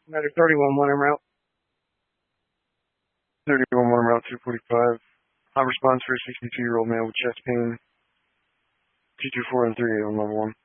Medic 31-1 en route. 31-1 en route 245. On response for a 62-year-old male with chest pain. 224 and 38 on level 1.